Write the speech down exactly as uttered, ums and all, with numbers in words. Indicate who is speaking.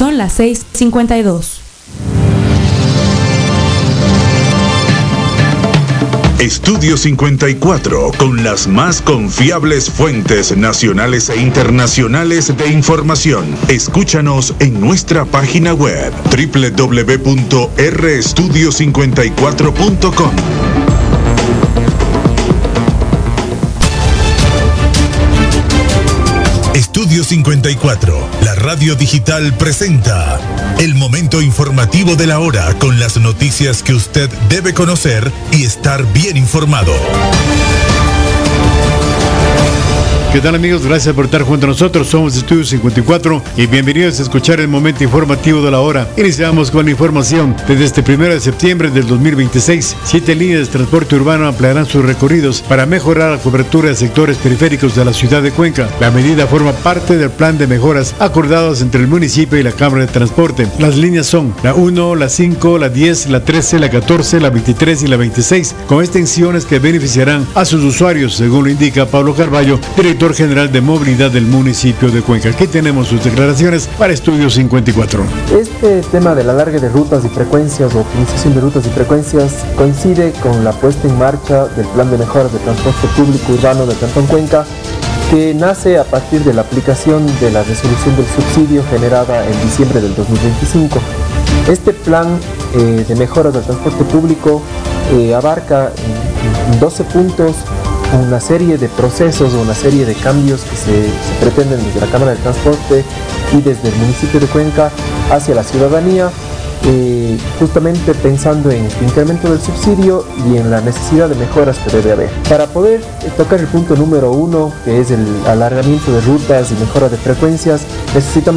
Speaker 1: Son las seis cincuenta y dos.
Speaker 2: Estudio cincuenta y cuatro, con las más confiables fuentes nacionales e internacionales de información. Escúchanos en nuestra página web doble u doble u doble u punto r estudio cincuenta y cuatro punto com. Estudio cincuenta y cuatro, la radio digital presenta el momento informativo de la hora con las noticias que usted debe conocer y estar bien informado.
Speaker 3: ¿Qué tal, amigos? Gracias por estar junto a nosotros. Somos Estudio cincuenta y cuatro y bienvenidos a escuchar el momento informativo de la hora. Iniciamos con la información. Desde este primero de septiembre del dos mil veintiséis, siete líneas de transporte urbano ampliarán sus recorridos para mejorar la cobertura de sectores periféricos de la ciudad de Cuenca. La medida forma parte del plan de mejoras acordados entre el municipio y la Cámara de Transporte. Las líneas son la uno, la cinco, la diez, la trece, la catorce, la veintitrés y la veintiséis, con extensiones que beneficiarán a sus usuarios, según lo indica Pablo Carballo, director general de movilidad del municipio de Cuenca. Aquí tenemos sus declaraciones para Estudio cincuenta y cuatro.
Speaker 4: Este tema del alargue de rutas y frecuencias o optimización de rutas y frecuencias coincide con la puesta en marcha del plan de mejoras de transporte público urbano del Cantón Cuenca, que nace a partir de la aplicación de la resolución del subsidio generada en diciembre del dos mil veinticinco. Este plan eh, de mejoras del transporte público eh, abarca en, en doce puntos una serie de procesos o una serie de cambios que se, se pretenden desde la Cámara de Transporte y desde el municipio de Cuenca hacia la ciudadanía, eh, justamente pensando en el incremento del subsidio y en la necesidad de mejoras que debe haber. Para poder tocar el punto número uno, que es el alargamiento de rutas y mejora de frecuencias, necesitamos